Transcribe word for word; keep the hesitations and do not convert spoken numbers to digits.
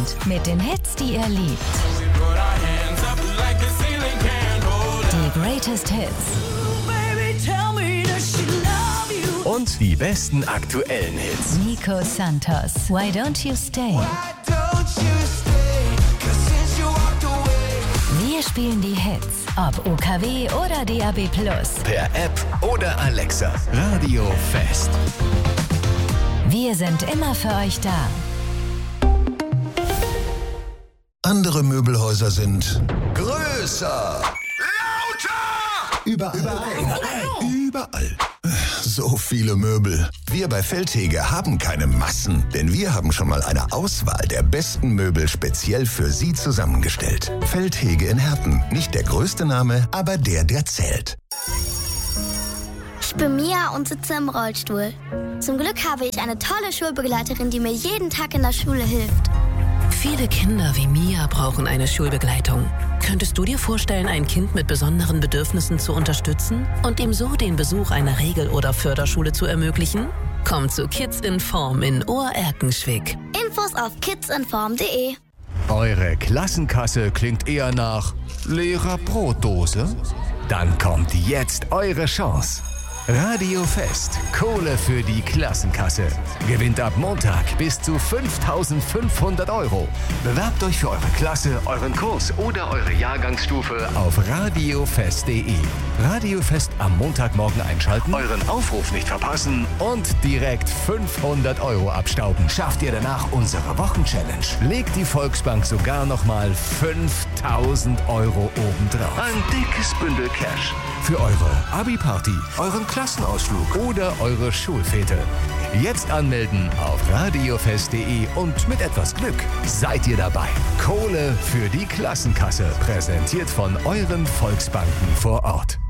Abend mit den Hits, die ihr liebt. Die Greatest Hits. Und die besten aktuellen Hits. Nico Santos, Why Don't You Stay? Wir spielen die Hits, ob U K W oder D A B plus. Per App oder Alexa. Radio Fest. Wir sind immer für euch da. Andere Möbelhäuser sind größer, lauter, überall, überall, überall. So viele Möbel. Wir bei Feldhege haben keine Massen, denn wir haben schon mal eine Auswahl der besten Möbel speziell für Sie zusammengestellt. Feldhege in Herten. Nicht der größte Name, aber der, der zählt. Ich bin Mia und sitze im Rollstuhl. Zum Glück habe ich eine tolle Schulbegleiterin, die mir jeden Tag in der Schule hilft. Viele Kinder wie Mia brauchen eine Schulbegleitung. Könntest du dir vorstellen, ein Kind mit besonderen Bedürfnissen zu unterstützen und ihm so den Besuch einer Regel- oder Förderschule zu ermöglichen? Komm zu Kids in Form in Ohr-Erkenschwick. Infos auf kidsinform punkt de. Eure Klassenkasse klingt eher nach leerer Brotdose? Dann kommt jetzt eure Chance. Radio Fest. Kohle für die Klassenkasse. Gewinnt ab Montag bis zu fünftausendfünfhundert Euro. Bewerbt euch für eure Klasse, euren Kurs oder eure Jahrgangsstufe auf radiofest punkt de. Radiofest am Montagmorgen einschalten, euren Aufruf nicht verpassen und direkt fünfhundert Euro abstauben. Schafft ihr danach unsere Wochenchallenge, legt die Volksbank sogar nochmal fünftausend Euro obendrauf. Ein dickes Bündel Cash für eure Abi-Party, euren Klassenausflug oder eure Schulfete. Jetzt anmelden auf radiofest punkt de und mit etwas Glück seid ihr dabei. Kohle für die Klassenkasse, präsentiert von euren Volksbanken vor Ort.